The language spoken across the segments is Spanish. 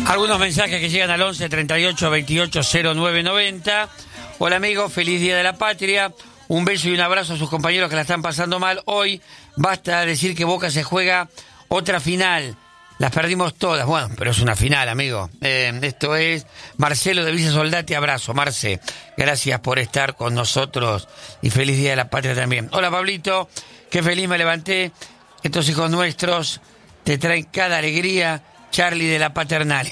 Algunos mensajes que llegan al 11 38 28 09 90. Hola amigos, feliz Día de la Patria. Un beso y un abrazo a sus compañeros que la están pasando mal. Hoy basta decir que Boca se juega otra final. Las perdimos todas. Bueno, pero es una final, amigo. Esto es Marcelo de Villa Soldati. Abrazo, Marce. Gracias por estar con nosotros y feliz Día de la Patria también. Hola, Pablito. Qué feliz me levanté. Estos hijos nuestros te traen cada alegría. Charlie de la Paternal.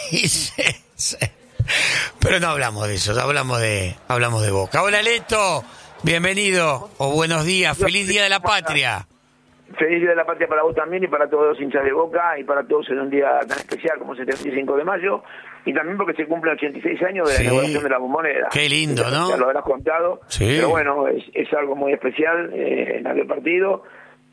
Pero no hablamos de eso, hablamos de Boca. Hola, Leto. Bienvenido o buenos días. Feliz Día de la Patria. Feliz Día de la Patria para vos también y para todos los hinchas de Boca y para todos en un día tan especial como es el 75 de mayo y también porque se cumplen 86 años de la inauguración de la Bombonera. Qué lindo, ¿no? Ya lo habrás contado, sí. Pero bueno, es algo muy especial en aquel partido.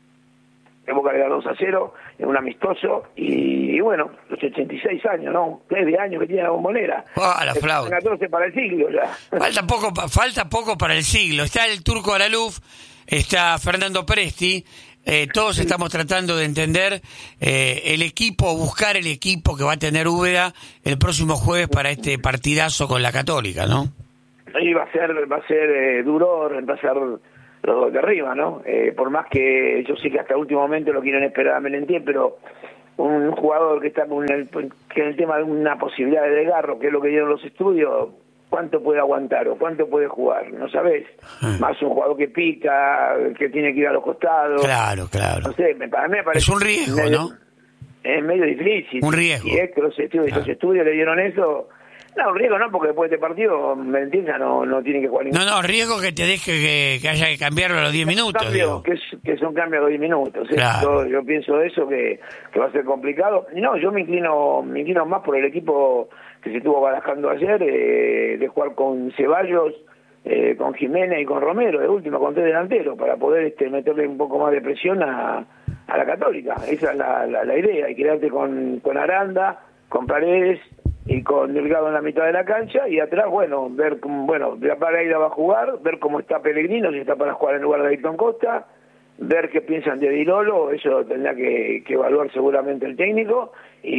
En Boca le da 2-0 en un amistoso y bueno, los 86 años, ¿no? 3 de años que tiene la Bombonera. La flauta. 14 para el siglo ya. Falta poco para el siglo. Está el Turco Araluf, está Fernando Presti. Todos estamos tratando de entender el equipo, buscar el equipo que va a tener Úbeda el próximo jueves para este partidazo con la Católica, ¿no? Y va a ser duro reemplazar los dos de arriba, ¿no? Por más que yo sé que hasta el último momento lo quieren esperar a Melentier, pero un jugador que está que en el tema de una posibilidad de desgarro, que es lo que dieron los estudios, ¿cuánto puede aguantar o cuánto puede jugar? No sabés. Más un jugador que pica, que tiene que ir a los costados. Claro. No sé, para mí me parece... Es un riesgo, ¿no? Es medio difícil. Un riesgo. Y es que los estudios le dieron eso... No, un riesgo no, porque después de este partido, me entiendes, no tiene que jugar ningún... No, riesgo que te deje que haya que cambiarlo a los 10 minutos. Que son cambios a los 10 minutos. Claro. Yo pienso eso, que va a ser complicado. Y no, yo me inclino más por el equipo que se estuvo barajando ayer, de jugar con Ceballos, con Jiménez y con Romero, de última, con 3 delanteros, para poder meterle un poco más de presión a la Católica. Esa es la idea, y quedarte con Aranda, con Paredes y con Delgado en la mitad de la cancha, y atrás, ver la Pareida va a jugar, ver cómo está Pellegrino, si está para jugar en lugar de Ayrton Costa, ver qué piensan de Di Lolo, eso tendrá que evaluar seguramente el técnico,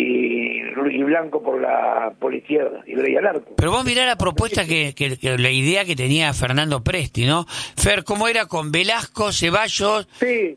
y Blanco por la izquierda, y Grey al arco. Pero vos mirá la propuesta que la idea que tenía Fernando Presti, ¿no? Fer, ¿cómo era con Velasco, Ceballos? Sí,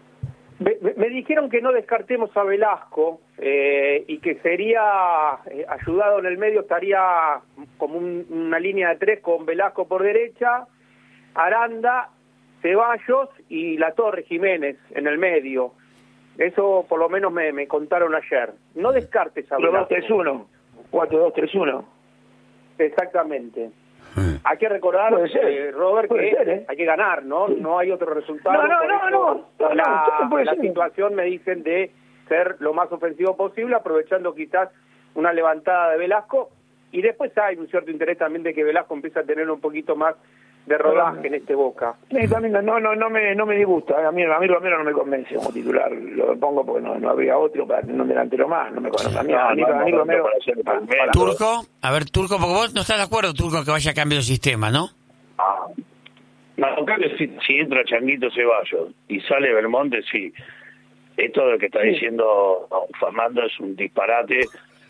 me dijeron que no descartemos a Velasco, y que sería ayudado en el medio, estaría como una línea de 3 con Velasco por derecha, Aranda, Ceballos y La Torre Jiménez en el medio. Eso por lo menos me contaron ayer. No descartes a Velasco. 4-2-3-1. 4-2-3-1. Exactamente. Hay que recordar, Robert, que hay que ganar, ¿no? No hay otro resultado. No. La situación, me dicen, de ser lo más ofensivo posible, aprovechando quizás una levantada de Velasco, y después hay un cierto interés también de que Velasco empiece a tener un poquito más de rodaje en este Boca. También no me disgusta. A mí Romero no me convence como titular. Lo pongo porque no habría otro para tener un delantero más. No me convence. A mí Romero... Turco, Turco, porque vos no estás de acuerdo, Turco, que vaya a cambio de sistema, ¿no? No, creo que si entra Changuito Ceballos y sale Belmonte, sí. Esto de que está diciendo Fernando es un disparate,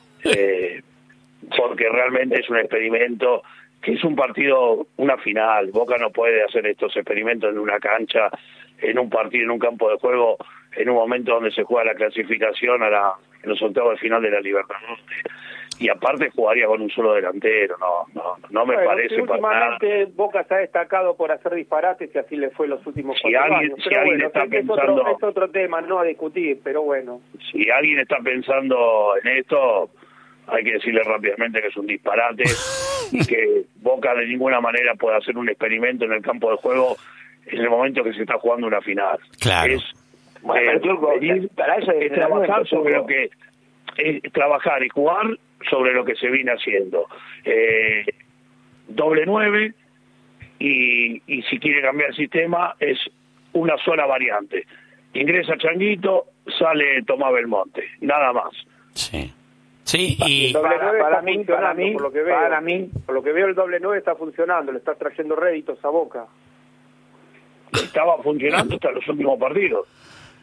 porque realmente es un experimento, que es un partido, una final. Boca no puede hacer estos experimentos en una cancha, en un partido, en un campo de juego, en un momento donde se juega la clasificación en los octavos de final de la Libertadores. Y aparte jugaría con un solo delantero, no me parece para nada. Últimamente Boca se ha destacado por hacer disparates y así le fue los últimos 4 años. Si alguien está pensando... Es otro tema, no a discutir, pero bueno. Si alguien está pensando en esto, hay que decirle rápidamente que es un disparate y que Boca de ninguna manera puede hacer un experimento en el campo de juego en el momento que se está jugando una final. Claro. Para eso es trabajar sobre lo que... trabajar y jugar sobre lo que se viene haciendo. Doble 9, y si quiere cambiar el sistema es una sola variante. Ingresa Changuito, sale Tomás Belmonte, nada más. Sí, y el doble 9 para mí, por lo que veo el doble 9 está funcionando, le está trayendo réditos a Boca. Estaba funcionando hasta los últimos partidos.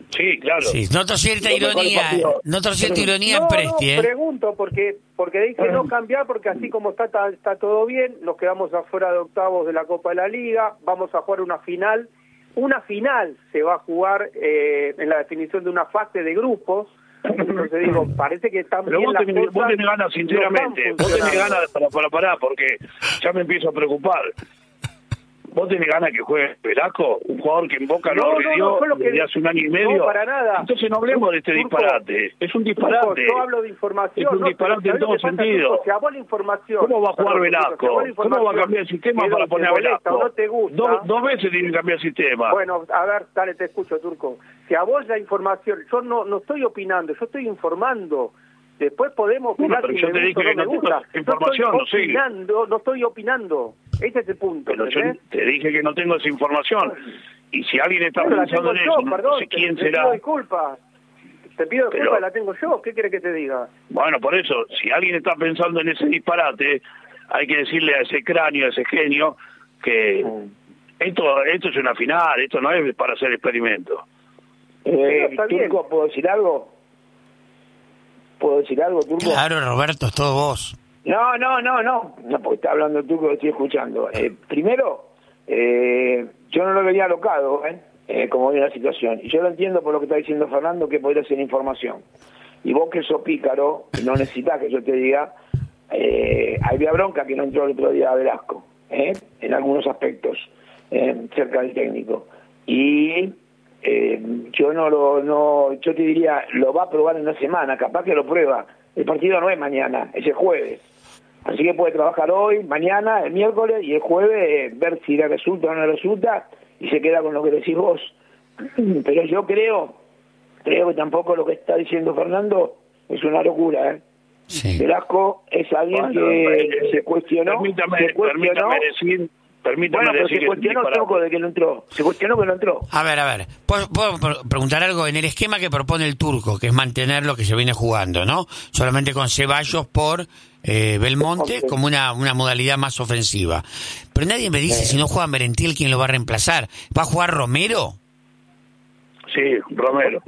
Sí, claro. Sí, noto cierta ironía en Presti, No, pregunto porque dije no cambiar porque así como está todo bien, nos quedamos afuera de octavos de la Copa de la Liga, vamos a jugar una final se va a jugar en la definición de una fase de grupos. Entonces digo, parece que están bien las cosas. Vos tenés ganas, sinceramente, vos tenés ganas para parar, porque ya me empiezo a preocupar. ¿Vos tenés ganas que juegue Velasco? Un jugador que en Boca lo agredió desde hace un año y medio. No, para nada. Entonces no hablemos de este disparate. Es un disparate. Yo hablo de información. Es un disparate en todo sentido. Se abó la información. ¿Cómo va a jugar Velasco? ¿Cómo va a cambiar el sistema para poner a Velasco? No te gusta. Dos veces tiene que cambiar el sistema. Bueno, a ver, dale, te escucho, Turco. Si a vos la información, yo no estoy opinando, yo estoy informando. Después podemos opinar. Pero yo te dije que no tengo información, no estoy opinando. Ese es el punto. Pero yo te dije que no tengo esa información. Y si alguien está pensando en eso, no sé quién será. Te pido disculpas, la tengo yo. ¿Qué quieres que te diga? Bueno, por eso, si alguien está pensando en ese disparate, hay que decirle a ese cráneo, a ese genio, que esto es una final, esto no es para hacer experimento. Turco, ¿puedo decir algo? Turco? Claro, Roberto, es todo vos. No, porque está hablando Turco, lo estoy escuchando. Primero, yo no lo veía alocado, como viene la situación. Y yo lo entiendo por lo que está diciendo Fernando, que podría ser información. Y vos que sos pícaro, no necesitas que yo te diga, había bronca que no entró el otro día a Velasco, en algunos aspectos, cerca del técnico. Y yo te diría, lo va a probar en una semana, capaz que lo prueba. El partido no es mañana, es el jueves. Así que puede trabajar hoy, mañana, el miércoles y el jueves, ver si le resulta o no le resulta, y se queda con lo que decís vos. Pero yo creo que tampoco lo que está diciendo Fernando es una locura, Sí. Velasco es alguien que se cuestionó. Permítame decir se cuestionó poco de que no entró. Se cuestionó que no entró. A ver. ¿Puedo preguntar algo? En el esquema que propone el Turco, que es mantener lo que se viene jugando, ¿no? Solamente con Ceballos por Belmonte, como una modalidad más ofensiva. Pero nadie me dice, si no juega Merentiel, ¿quién lo va a reemplazar? ¿Va a jugar Romero? Sí, Romero.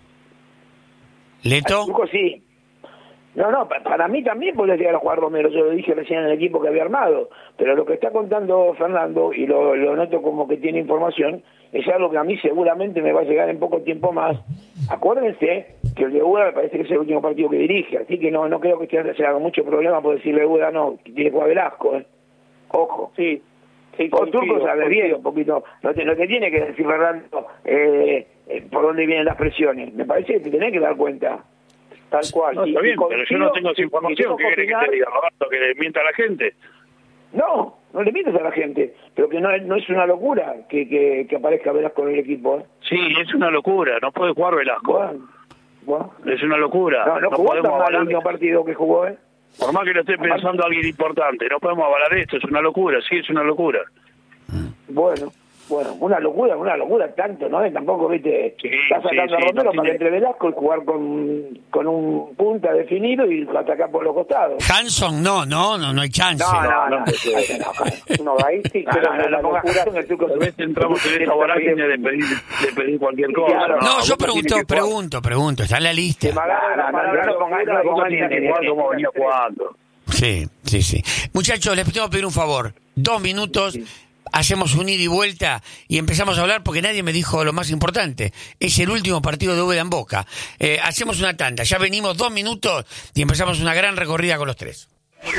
¿Leto? Turco sí. No, para mí también podría llegar a jugar Romero, yo lo dije recién en el equipo que había armado, pero lo que está contando Fernando, y lo noto como que tiene información, es algo que a mí seguramente me va a llegar en poco tiempo más. Acuérdense que el de Uda me parece que es el último partido que dirige, así que no creo que se haga mucho problema por decirle a Uda no, que tiene que jugar Velasco, Ojo. Sí, Por Turco sabe bien un poquito, no te tiene que decir Fernando por dónde vienen las presiones, me parece que te tenés que dar cuenta. Tal cual. No, está bien, pero yo no tengo esa información. ¿Qué quiere que te diga, Roberto? ¿Que le mienta a la gente? No le mientas a la gente, pero que no es una locura que aparezca Velasco en el equipo. Sí, es una locura, no puede jugar Velasco. Bueno. Es una locura. No jugó tan mal el último partido que jugó, Por más que lo esté pensando alguien importante, no podemos avalar esto, es una locura, sí, es una locura. Bueno, una locura tanto, ¿no? Tampoco, viste, está sacando a Romero para entre Velasco y jugar con un punta definido y atacar por los costados. Hanson no hay chance. No, ahí sí, pero no pongas Hanson, el Turco. Tal vez entramos en esta vorágine de pedir cualquier cosa. No, yo pregunto, está en la lista. No pongas como venía jugando. Sí. Muchachos, les tengo que pedir un favor. 2 minutos. Hacemos un ida y vuelta y empezamos a hablar porque nadie me dijo lo más importante. Es el último partido de Úbeda en Boca. Hacemos una tanda. Ya venimos 2 minutos y empezamos una gran recorrida con los 3.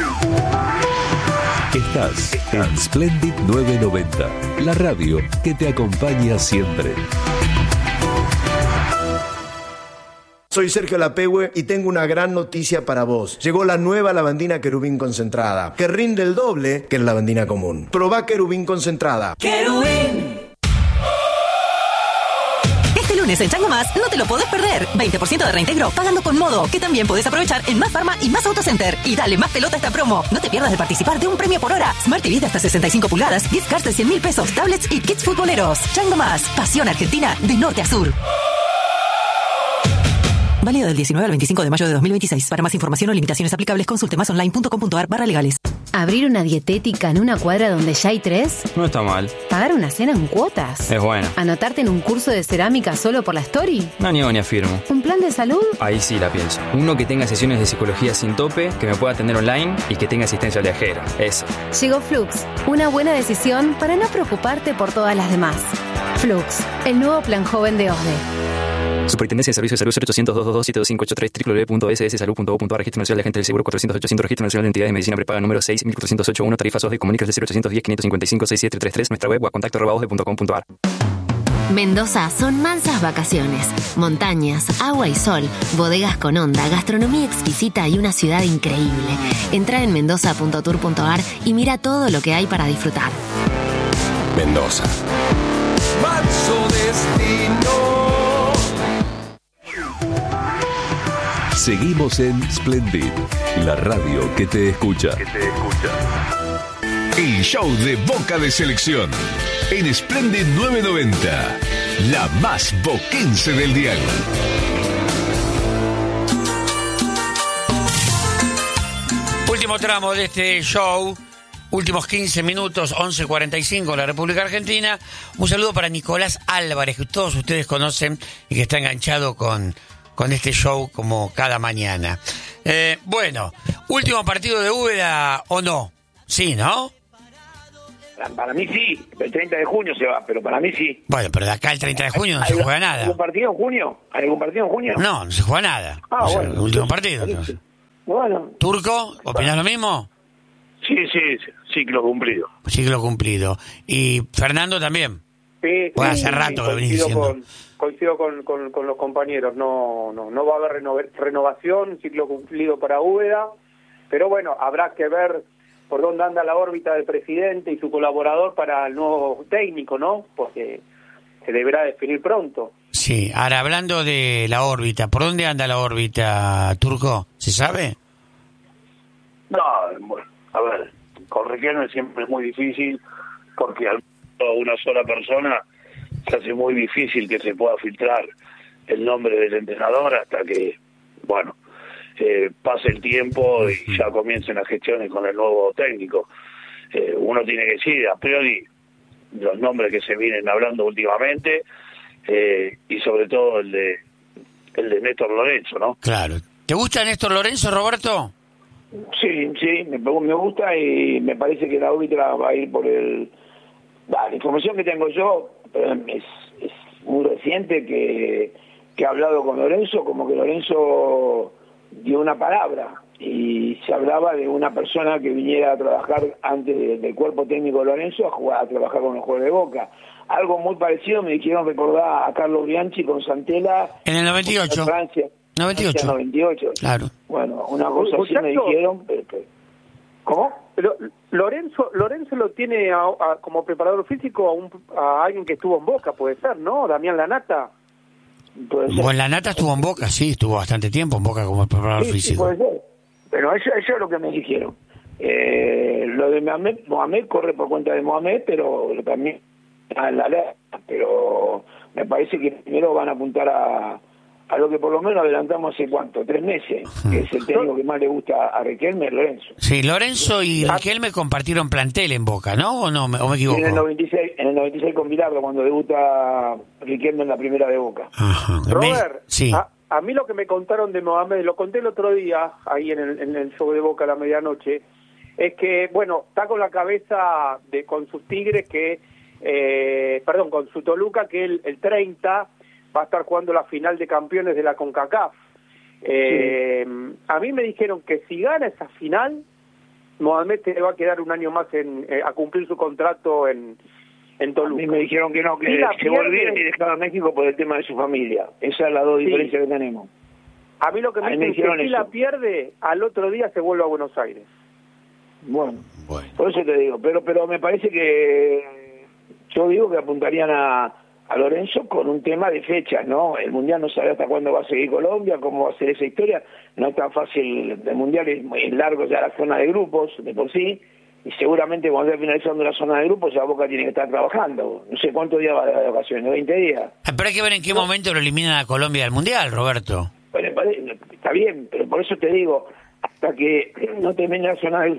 Estás en Splendid 990, la radio que te acompaña siempre. Soy Sergio Lapehue y tengo una gran noticia para vos. Llegó la nueva lavandina Querubín concentrada, que rinde el doble que la lavandina común. Probá Querubín concentrada. ¡Querubín! Este lunes en Chango Más no te lo podés perder. 20% de reintegro pagando con Modo, que también podés aprovechar en Más Pharma y Más Autocenter. Y dale más pelota a esta promo. No te pierdas de participar de un premio por hora. Smart TV de hasta 65 pulgadas, gift cards de 100.000 pesos, tablets y kits futboleros. Chango Más, pasión argentina de norte a sur. Válido del 19 al 25 de mayo de 2026. Para más información o limitaciones aplicables, consulte masonline.com.ar/legales. ¿Abrir una dietética en una cuadra donde ya hay 3? No está mal. ¿Pagar una cena en cuotas? Es buena. ¿Anotarte en un curso de cerámica solo por la story? No niego ni afirmo. ¿Un plan de salud? Ahí sí la pienso. Uno que tenga sesiones de psicología sin tope, que me pueda atender online y que tenga asistencia viajera. Eso. Llegó Flux, una buena decisión para no preocuparte por todas las demás. Flux, el nuevo plan joven de OSDE. Superintendencia de Servicios de Salud 0800-222-7583 www.sssalud.gov.ar. Registro Nacional de Agentes del Seguro 400-800. Registro Nacional de Entidades de Medicina Prepaga número 6 1408-1. Tarifas OSDE. Comunícase 0810-555-6733. Nuestra web contacto@osde.com.ar. Mendoza son mansas vacaciones, montañas, agua y sol, bodegas con onda, gastronomía exquisita y una ciudad increíble. Entra en mendoza.tour.ar y mira todo lo que hay para disfrutar. Mendoza. Manso destino. Seguimos en Splendid, la radio que te escucha. El show de Boca de Selección en Splendid 990, la más boquense del dial. Último tramo de este show, últimos 15 minutos, 11:45 en la República Argentina. Un saludo para Nicolás Álvarez, que todos ustedes conocen y que está enganchado con este show como cada mañana. Bueno, último partido de Úbeda, ¿o no? Sí, ¿no? Para mí sí, el 30 de junio se va, pero para mí sí. Bueno, pero de acá el 30 de junio no se juega nada. ¿Hay algún partido en junio? ¿Hay algún partido en junio? No, no se juega nada. Bueno. El último partido. Entonces. Bueno. ¿Turco? ¿Opinás lo mismo? Sí, ciclo cumplido. Ciclo cumplido. ¿Y Fernando también? Sí, pues hace rato que venís diciendo. Coincido con los compañeros, no va a haber renovación, ciclo cumplido para Úbeda, pero bueno, habrá que ver por dónde anda la órbita del presidente y su colaborador para el nuevo técnico, ¿no? Porque se deberá definir pronto. Sí, ahora hablando de la órbita, ¿por dónde anda la órbita, Turco? ¿Se sabe? No, bueno, a ver, con Riquelme siempre es muy difícil porque a una sola persona se hace muy difícil que se pueda filtrar el nombre del entrenador hasta que, bueno, pase el tiempo y ya comiencen las gestiones con el nuevo técnico. Uno tiene que decir, a priori, los nombres que se vienen hablando últimamente y sobre todo el de Néstor Lorenzo, ¿no? Claro. ¿Te gusta Néstor Lorenzo, Roberto? Sí, me gusta y me parece que la órbita va a ir por el... la información que tengo yo es muy reciente que he hablado con Lorenzo, como que Lorenzo dio una palabra y se hablaba de una persona que viniera a trabajar antes del cuerpo técnico de Lorenzo a trabajar con los jugadores de Boca. Algo muy parecido me dijeron recordar a Carlos Bianchi con Santella en el 98. Francia. 98. Claro. Bueno, una cosa así me dijeron. ¿Cómo? Pero Lorenzo lo tiene como preparador físico a alguien que estuvo en Boca, puede ser, ¿no? Damián Lanata. Bueno, Lanata estuvo en Boca, sí, estuvo bastante tiempo en Boca como preparador físico. Sí, puede ser. Pero eso es lo que me dijeron. Lo de Mohamed corre por cuenta de Mohamed, pero también pero me parece que primero van a apuntar a lo que por lo menos adelantamos hace ¿cuánto? 3 meses, que es el técnico que más le gusta a Riquelme, Lorenzo. Sí, Lorenzo y Riquelme compartieron plantel en Boca, ¿no? ¿O me equivoco? En el 96 con Bilardo, cuando debuta Riquelme en la primera de Boca. Ajá. Robert, sí. A mí lo que me contaron de Mohamed, lo conté el otro día, ahí en el show de Boca a la medianoche, es que, bueno, está con la cabeza con sus Tigres con su Toluca, que el 30 va a estar jugando la final de campeones de la CONCACAF. A mí me dijeron que si gana esa final, Mohamed se va a quedar un año más a cumplir su contrato en Toluca. A mí me dijeron que no, que se volvía y dejaba a México por el tema de su familia. Esas son las dos diferencias que tenemos. A mí lo que me dicen es que si la pierde, al otro día se vuelve a Buenos Aires. Bueno, por eso te digo, pero me parece que yo digo que apuntarían a Lorenzo con un tema de fechas, ¿no? El Mundial no sabe hasta cuándo va a seguir Colombia, cómo va a ser esa historia. No es tan fácil, el Mundial es largo ya la zona de grupos, de por sí, y seguramente cuando esté finalizando la zona de grupos ya Boca tiene que estar trabajando. No sé cuántos días va de vacaciones, 20 días. Pero hay que ver en qué momento lo eliminan a Colombia del Mundial, Roberto. Bueno, está bien, pero por eso te digo, hasta que no termine la zona de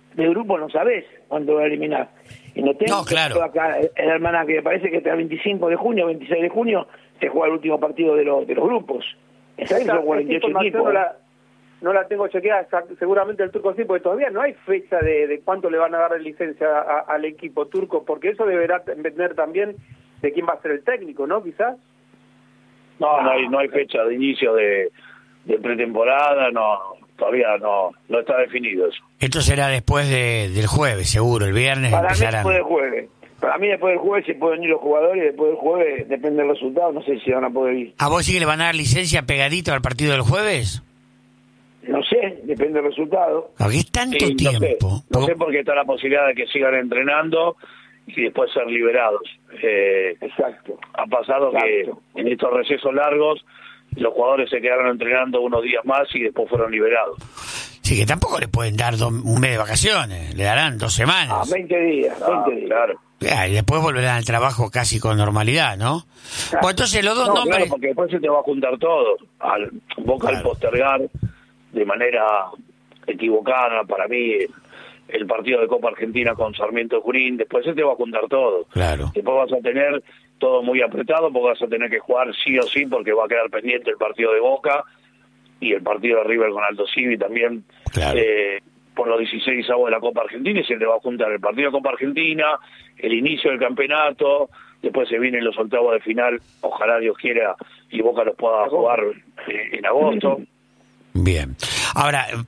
de grupo no sabés cuándo va a eliminar. Y no tengo claro. Acá el almanaque, me parece que hasta el 25 de junio, 26 de junio, se juega el último partido de los grupos. Esa información no la tengo chequeada, seguramente el turco sí, porque todavía no hay fecha de cuánto le van a dar de licencia al equipo turco, porque eso deberá depender también de quién va a ser el técnico, ¿no? Quizás. No hay fecha de inicio de pretemporada, todavía no está definido eso. Esto será después del jueves, seguro, el viernes Para empezarán. mí después del jueves. Para mí después del jueves se pueden ir los jugadores, y después del jueves, depende del resultado, no sé si van a poder ir. ¿A vos sí que le van a dar licencia pegadito al partido del jueves? No sé, depende del resultado. ¿Por qué tanto tiempo? No sé porque está la posibilidad de que sigan entrenando y después ser liberados. Exacto. Ha pasado que en estos recesos largos los jugadores se quedaron entrenando unos días más y después fueron liberados. Sí, que tampoco le pueden dar un mes de vacaciones, le darán 2 semanas. 20 días, 20 días. Claro. Y después volverán al trabajo casi con normalidad, ¿no? Claro. Bueno, entonces los dos nombres... Claro, porque después se te va a juntar todo. Boca al postergar de manera equivocada, para mí, el partido de Copa Argentina con Sarmiento Junín, después se te va a juntar todo. Claro. Después vas a tener todo muy apretado porque vas a tener que jugar sí o sí porque va a quedar pendiente el partido de Boca y el partido de River con Aldo Civi también. Claro. Por los 16avos de la Copa Argentina y se le va a juntar el partido de Copa Argentina, el inicio del campeonato, después se vienen los octavos de final, ojalá Dios quiera y Boca los pueda jugar en agosto. Bien. Ahora,